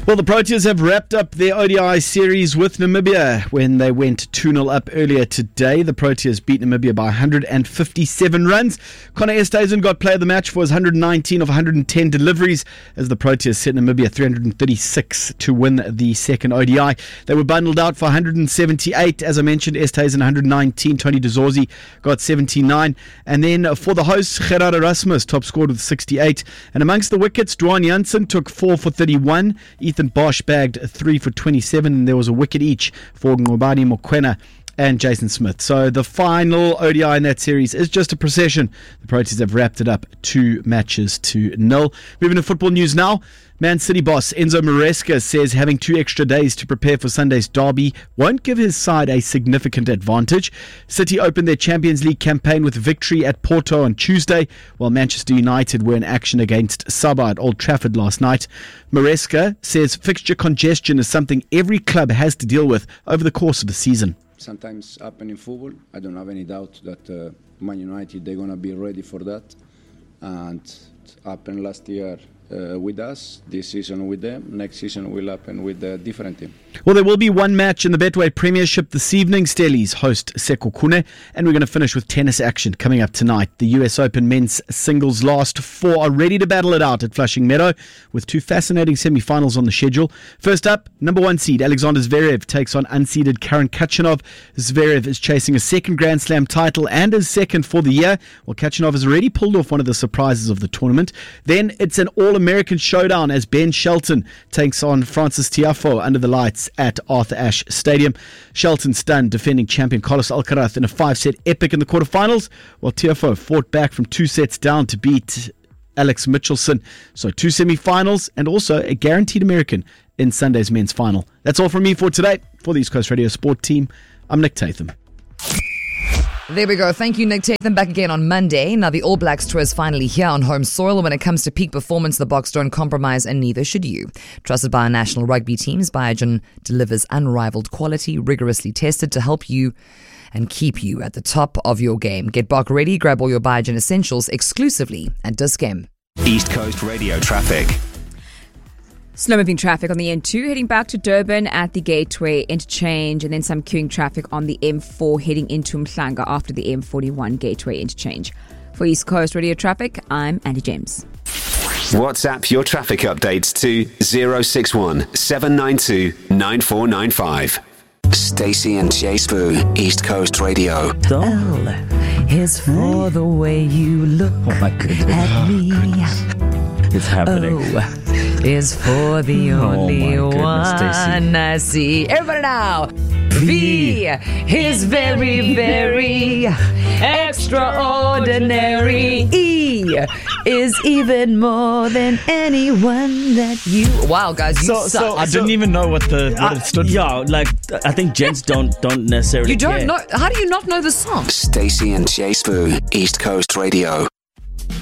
Well, the Proteas have wrapped up their ODI series with Namibia when they went 2-0 up earlier today. The Proteas beat Namibia by 157 runs. Connor Esterhuizen got player of the match for his 119 of 110 deliveries as the Proteas set Namibia 336 to win the second ODI. They were bundled out for 178. As I mentioned, Esterhuizen 119. Tony de Zorzi got 79. And then for the hosts, Gerard Erasmus top scored with 68. And amongst the wickets, Dwan Jansen took 4 for 31. Ethan Bosch bagged 3 for 27, and there was a wicket each for Ngobani Mokoena and Jason Smith. So the final ODI in that series is just a procession. The Proteas have wrapped it up 2 matches to 0. Moving to football news now. Man City boss Enzo Maresca says having 2 extra days to prepare for Sunday's derby won't give his side a significant advantage. City opened their Champions League campaign with victory at Porto on Tuesday, while Manchester United were in action against Sabah at Old Trafford last night. Maresca says fixture congestion is something every club has to deal with over the course of the season. Sometimes happen in football. I don't have any doubt that Man United, they're going to be ready for that. And it happened last year with us, this season with them. Next season will happen with a different team. Well, there will be one match in the Betway Premiership this evening. Stellies host Sekhukhune, and we're going to finish with tennis action coming up tonight. The US Open men's singles last 4 are ready to battle it out at Flushing Meadow with 2 fascinating semi-finals on the schedule. First up, number 1 seed Alexander Zverev takes on unseeded Karen Khachanov. Zverev is chasing a second Grand Slam title and his second for the year, while Khachanov has already pulled off one of the surprises of the tournament. Then it's an all-American showdown as Ben Shelton takes on Francis Tiafoe under the lights at Arthur Ashe Stadium. Shelton stunned defending champion Carlos Alcaraz in a 5-set epic in the quarterfinals, while Tiafoe fought back from 2 sets down to beat Alex Michelson. So 2 semi-finals and also a guaranteed American in Sunday's men's final. That's all from me for today. For the East Coast Radio Sport team, I'm Nick Tatham. There we go. Thank you, Nick Tatham. Back again on Monday. Now, the All Blacks tour is finally here on home soil. When it comes to peak performance, the Boks don't compromise, and neither should you. Trusted by our national rugby teams, Biogen delivers unrivaled quality, rigorously tested to help you and keep you at the top of your game. Get Bok ready. Grab all your Biogen essentials exclusively at Dis-Chem. East Coast Radio traffic. Slow-moving traffic on the N2 heading back to Durban at the Gateway Interchange, and then some queuing traffic on the M4 heading into Mhlanga after the M41 Gateway Interchange. For East Coast Radio Traffic, I'm Andy James. WhatsApp your traffic updates to 061 792 9495. Stacey and Jay Spoo, East Coast Radio. L is for the way you look at me. It's happening. O is for the only one I see. Everybody now. V is very, very extraordinary. E is even more than anyone that you. Wow, guys, you suck. I didn't even know what it stood for. Yeah, like I think gents don't necessarily. You don't care. know? How do you not know the song? Stacey and Jay Spoo, East Coast Radio.